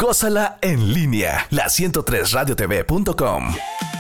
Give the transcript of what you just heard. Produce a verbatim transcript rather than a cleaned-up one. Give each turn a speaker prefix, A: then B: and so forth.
A: Gózala en línea, la ciento tres radio t v punto com.